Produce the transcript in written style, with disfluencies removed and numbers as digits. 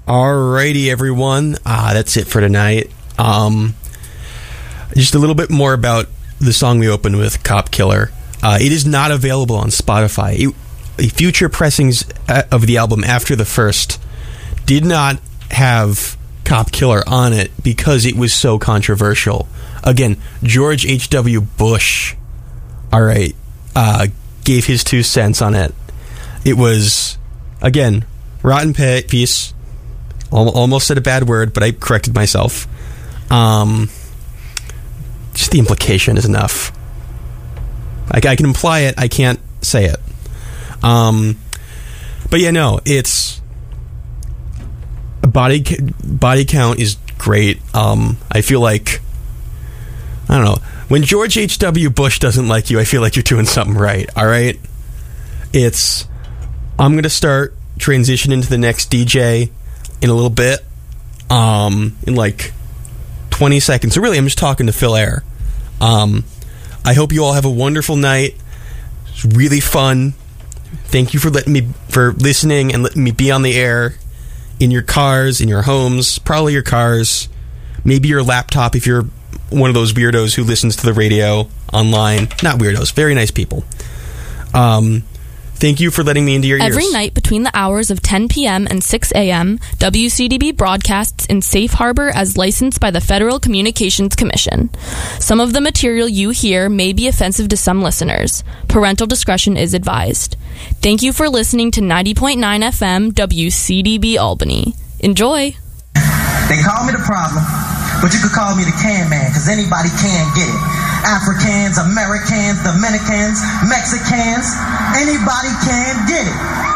Alrighty, everyone. That's it for tonight. Just a little bit more about the song we opened with, Cop Killer. It is not available on Spotify. Future pressings of the album after the first did not have Cop Killer on it because it was so controversial. Again, George H.W. Bush, gave his 2 cents on it. It was, again, rotten piece. Almost said a bad word, but I corrected myself. Just the implication is enough. I can imply it, I can't say it. But yeah, no, it's body count is great. I feel like, I don't know, when George H.W. Bush doesn't like you, I feel like you're doing something right. All right, I'm gonna start transitioning to the next DJ in a little bit, in like 20 seconds. So really, I'm just talking to Phil Air. I hope you all have a wonderful night. It's really fun. Thank you for listening and letting me be on the air in your cars, in your homes, probably your cars, maybe your laptop if you're one of those weirdos who listens to the radio online. Not weirdos, very nice people. Thank you for letting me into your ears. Every night between the hours of 10 p.m. and 6 a.m., WCDB broadcasts in safe harbor as licensed by the Federal Communications Commission. Some of the material you hear may be offensive to some listeners. Parental discretion is advised. Thank you for listening to 90.9 FM WCDB Albany. Enjoy! They call me the problem, but you could call me the can man, because anybody can get it. Africans, Americans, Dominicans, Mexicans, anybody can get it.